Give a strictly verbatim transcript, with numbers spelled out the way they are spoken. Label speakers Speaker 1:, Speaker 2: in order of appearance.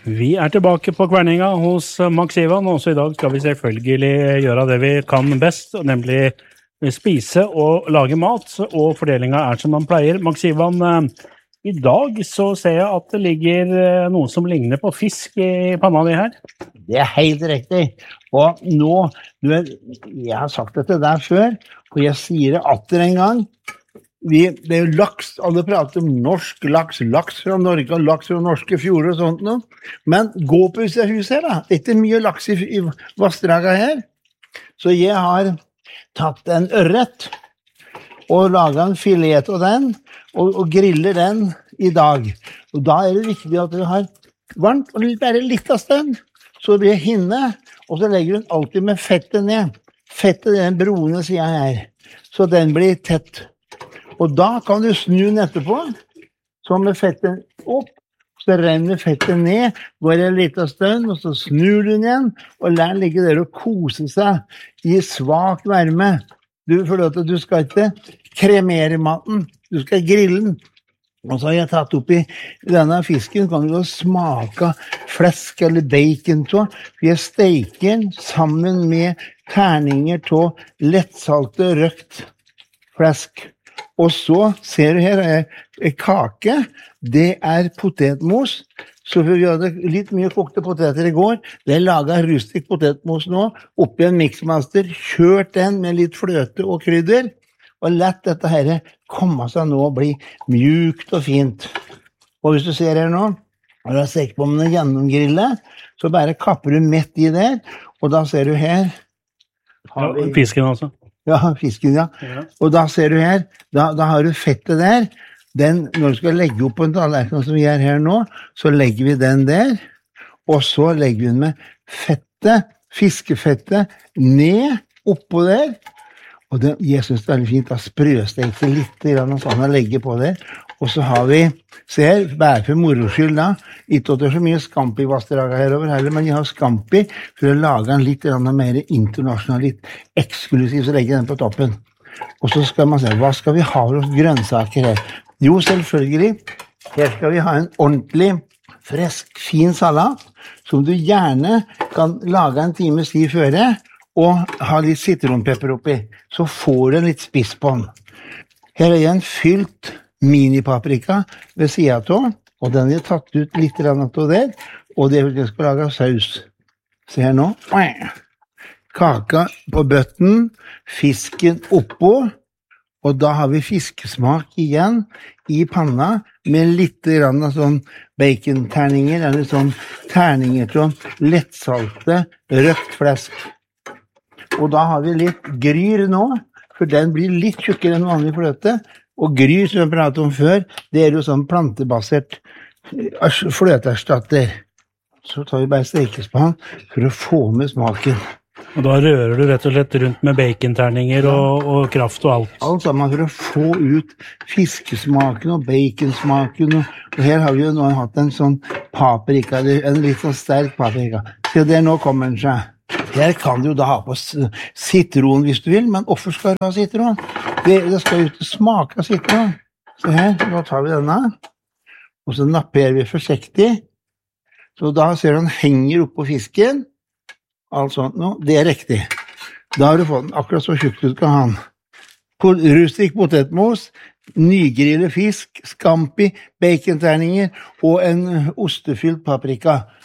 Speaker 1: Vi er tilbake på Kverninga hos Max Ivan, og også i dag skal vi selvfølgelig gjøre det vi kan best, nemlig spise og lage mat, og fordelingen er som man pleier. Max Ivan, i dag så ser jeg at det ligger noe som ligner på fisk i panna di her.
Speaker 2: Det er helt riktig, og nå, du vet, jeg har sagt det til deg før, og jeg sier det atter en gang, Vi, det er jo laks, alle prater om norsk laks, laks fra Norge og laks fra norske fjorder og sånt noe. Men gå på huset her da, det er ikke mye laks i, i vassdraget her. Så jeg har tatt en ørret og laget en filet av den og, og griller den i dag. Og da er det viktig at du har varmt og bare litt av stund, så det blir hinne, og så legger du alltid med fettet ned. Fettet er den broene, sier jeg her, så den blir tett. Og da kan du snu den etterpå, så med fettet opp, så renner fettet ned, går en liten stund, og så snur du den igjen, og lær den ligge der og kose seg i svak varme. Du, for at du skal ikke kremere maten, du skal grille den. Og så har jeg tatt opp i denne fisken, kan du smake flesk eller bacon til, for jeg steker den sammen med terninger til lettsalte røkt flesk. Og så ser du her er kake, det er potetmos, så vi hadde litt mye kokte poteter i går, det er laget rustik potetmos nå, oppi en mixmaster, kjørt den med litt fløte og krydder, og lett dette her komme seg nå og bli mjukt og fint. Og hvis du ser her nå, når du har sekt på med en gjennomgrille, så bare kapper du midt i der, og da ser du her.
Speaker 1: Har vi... Fisken altså.
Speaker 2: Ja, fisken, ja. ja. Og da ser du her, da, da har du fettet der. Den, når du skal legge opp på en tallerken som vi er her nå, så legger vi den der, og så legger vi den med fettet, fiskefettet, ned oppå der. Og det, jeg synes det er veldig fint, da sprøstekte litt grann og sånn å legge på der. Og så har vi, ser, bare for moroskyld da, ikke at det er så mye Scampi-vassdraget herover heller, men jeg har Scampi for å lage den litt mer internasjonal, litt eksklusiv, så legger jeg den på toppen. Og så skal man se, hva skal vi ha for grønnsaker her? Jo, selvfølgelig, her skal vi ha en ordentlig, frisk, fin salat, som du gjerne kan lage en times tid før, og ha litt citronpepper oppi, så får du en litt spiss på den. Her er en fylt minipaprika ved siden av, og den er tatt ut litt av der, og det jeg skal lage saus. Se her nå. Kaka på bøtten, fisken oppå, og da har vi fiskesmak igjen i panna med litt grann sånn bacon-terninger, eller sånn terninger sånn lettsalte røkt flesk. Og da har vi litt gryr nå, for den blir litt tjukkere enn vanlig fløte, og gryr, som jeg pratet om før, det er jo sånn plantebasert fløteerstatter. Så tar vi bare stekespann for å få med smaken.
Speaker 1: Og da rører du rett og slett rundt med baconterninger og, og kraft og alt.
Speaker 2: Alt sammen for å få ut fiskesmaken og baconsmaken. Og, og her har vi jo nå hatt en sånn paprika, en litt sånn sterk paprika. Så det nå kommer den seg. Her kan du jo da ha på citron hvis du vil, men hvorfor skal du ha citron? Det, det skal jo ikke smake av citron. Så her, da tar vi denne, og så napper vi forsiktig. Så da ser du den henger opp på fisken, alt sånt nå, det er riktig. Da har du fått den akkurat så tjukt du skal ha den. Rustik potetmos, nygrillet fisk, Scampi, baconterninger og en ostefylt paprika.